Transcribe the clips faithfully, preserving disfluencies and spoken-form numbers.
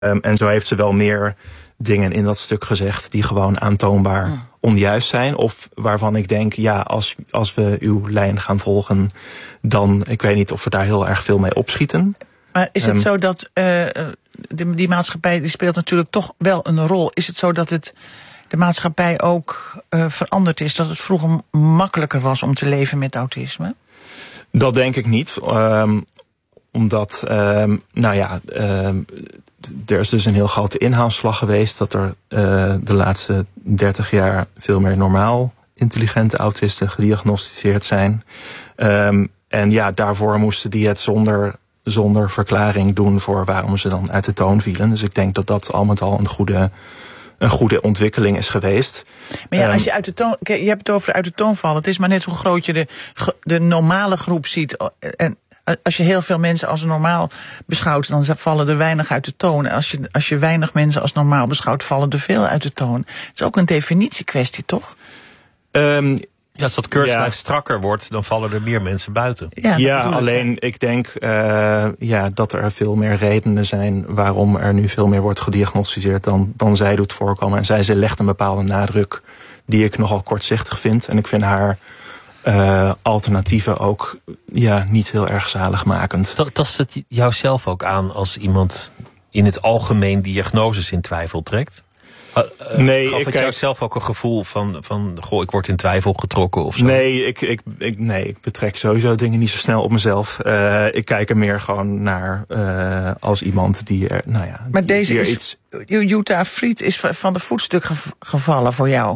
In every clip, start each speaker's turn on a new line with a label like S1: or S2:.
S1: Um, en zo heeft ze wel meer dingen in dat stuk gezegd die gewoon aantoonbaar ja. onjuist zijn. Of waarvan ik denk, ja, als, als we uw lijn gaan volgen, dan, ik weet niet of we daar heel erg veel mee opschieten.
S2: Maar is het um, zo dat uh, die, die maatschappij die speelt natuurlijk toch wel een rol? Is het zo dat het de maatschappij ook uh, veranderd is? Dat het vroeger makkelijker was om te leven met autisme?
S1: Dat denk ik niet. Um, omdat, um, nou ja, um, er is dus een heel grote inhaalslag geweest dat er uh, de laatste dertig jaar veel meer normaal intelligente autisten gediagnosticeerd zijn. Um, en ja, daarvoor moesten die het zonder, zonder verklaring doen voor waarom ze dan uit de toon vielen. Dus ik denk dat dat al met al een goede, een goede ontwikkeling is geweest.
S2: Maar ja, als je uit de toon, je hebt het over uit de toon vallen. Het is maar net hoe groot je de, de normale groep ziet. En als je heel veel mensen als normaal beschouwt, dan vallen er weinig uit de toon. Als je, als je weinig mensen als normaal beschouwt, vallen er veel uit de toon. Het is ook een definitiekwestie, toch?
S1: Um,
S3: ja, als dat keurslijf ja. strakker wordt, dan vallen er meer mensen buiten.
S1: Ja, ja alleen ik, ik denk uh, ja, dat er veel meer redenen zijn waarom er nu veel meer wordt gediagnosticeerd dan, dan zij doet voorkomen. En zij, zij legt een bepaalde nadruk die ik nogal kortzichtig vind. En ik vind haar Uh, alternatieven ook ja, niet heel erg zaligmakend.
S3: Tast het jou zelf ook aan als iemand in het algemeen diagnoses in twijfel trekt? Uh, uh,
S1: nee,
S3: gaf
S1: ik
S3: het
S1: kijk,
S3: jou zelf ook een gevoel van, van goh, ik word in twijfel getrokken of zo?
S1: Nee, ik, ik, ik, nee, ik betrek sowieso dingen niet zo snel op mezelf. Uh, ik kijk er meer gewoon naar uh, als iemand die er, nou ja...
S2: Maar
S1: die,
S2: deze
S1: die er
S2: is,
S1: iets...
S2: Jutta Fried is van de voetstuk gevallen voor jou.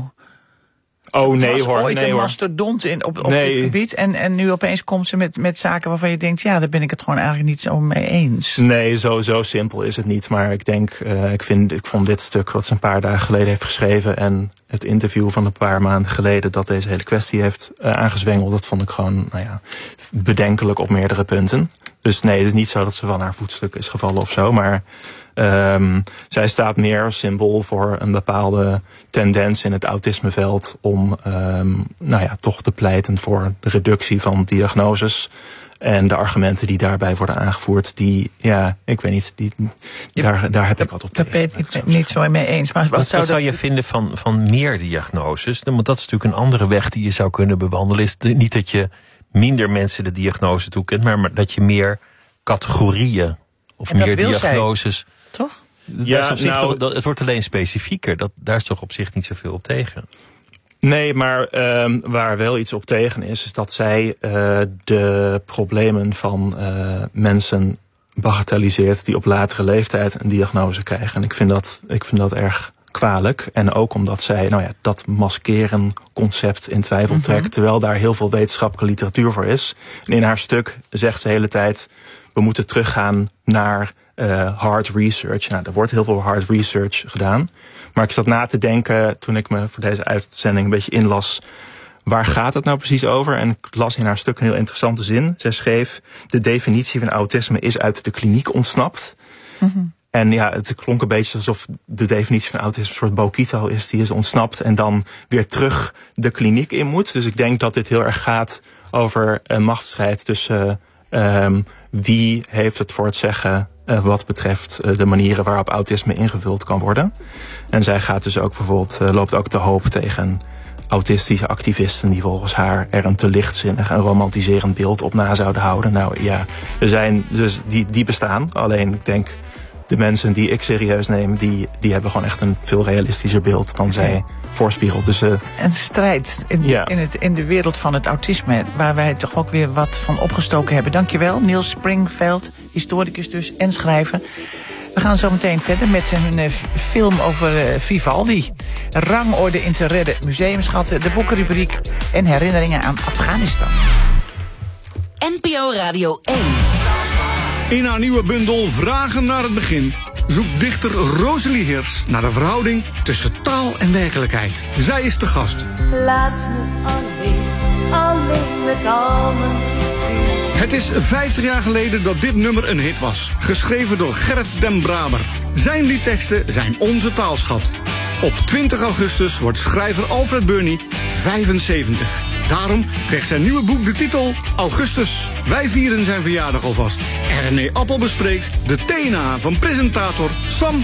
S1: Oh nee
S2: was
S1: hoor,
S2: ooit
S1: nee
S2: een
S1: hoor.
S2: mastodont in, op, op
S1: nee.
S2: dit gebied. En, en nu opeens komt ze met, met zaken waarvan je denkt, ja, daar ben ik het gewoon eigenlijk niet zo mee eens.
S1: Nee, zo, zo simpel is het niet. Maar ik denk, uh, ik, vind, ik vond dit stuk wat ze een paar dagen geleden heeft geschreven en het interview van een paar maanden geleden dat deze hele kwestie heeft uh, aangezwengeld, dat vond ik gewoon, nou ja, bedenkelijk op meerdere punten. Dus nee, het is niet zo dat ze van haar voetstuk is gevallen of zo, maar Um, zij staat meer symbool voor een bepaalde tendens in het autismeveld om um, nou ja, toch te pleiten voor de reductie van diagnoses. En de argumenten die daarbij worden aangevoerd, die, ja, ik weet niet, die,
S2: je,
S1: daar, daar heb ik wat op tegen.
S2: Daar ben ik het niet zo mee eens. Maar wat,
S3: wat
S2: zou,
S3: wat zou
S2: dat...
S3: je vinden van, van meer diagnoses? Want dat is natuurlijk een andere weg die je zou kunnen bewandelen. Is de, niet dat je minder mensen de diagnose toekent, maar, maar dat je meer categorieën of
S2: en
S3: meer diagnoses...
S2: Zij. Toch?
S3: Ja, op zich nou, toch, dat, het wordt alleen specifieker. Dat, daar is toch op zich niet zoveel op tegen?
S1: Nee, maar um, waar wel iets op tegen is, is dat zij uh, de problemen van uh, mensen bagatelliseert die op latere leeftijd een diagnose krijgen. En ik vind dat, ik vind dat erg kwalijk. En ook omdat zij nou ja, dat maskeren concept in twijfel trekt, mm-hmm. terwijl daar heel veel wetenschappelijke literatuur voor is. En in haar stuk zegt ze de hele tijd, we moeten teruggaan naar Uh, hard research. Nou, er wordt heel veel hard research gedaan. Maar ik zat na te denken, toen ik me voor deze uitzending een beetje inlas, waar gaat het nou precies over? En ik las in haar stuk een heel interessante zin. Zij schreef, de definitie van autisme is uit de kliniek ontsnapt. Mm-hmm. En ja, het klonk een beetje alsof de definitie van autisme een soort Bokito is, die is ontsnapt en dan weer terug de kliniek in moet. Dus ik denk dat dit heel erg gaat over een machtsstrijd tussen uh, um, wie heeft het voor het zeggen Uh, wat betreft uh, de manieren waarop autisme ingevuld kan worden. En zij gaat dus ook bijvoorbeeld, uh, loopt ook te hoop tegen autistische activisten die volgens haar er een te lichtzinnig en romantiserend beeld op na zouden houden. Nou ja, er zijn dus die, die bestaan. Alleen ik denk, de mensen die ik serieus neem, die, die hebben gewoon echt een veel realistischer beeld dan zij voorspiegelt. Dus, uh,
S2: een strijd in, ja. in, het, in de wereld van het autisme, waar wij toch ook weer wat van opgestoken hebben. Dankjewel, Niels Springveld, historicus dus en schrijver. We gaan zo meteen verder met een uh, film over uh, Vivaldi. Rangorde in te redden, museumschatten, de boekenrubriek en herinneringen aan Afghanistan.
S4: N P O Radio één.
S5: In haar nieuwe bundel Vragen naar het begin zoekt dichter Rosalie Hirs naar de verhouding tussen taal en werkelijkheid. Zij is de gast.
S6: Laat me alleen, alleen met al mijn verdriet.
S5: Het is vijftig jaar geleden dat dit nummer een hit was. Geschreven door Gerrit den Braber. Zijn liedteksten zijn onze taalschat. Op twintig augustus wordt schrijver Alfred Burney vijfenzeventig. Daarom kreeg zijn nieuwe boek de titel Augustus. Wij vieren zijn verjaardag alvast. En René Appel bespreekt de T N A van presentator Sam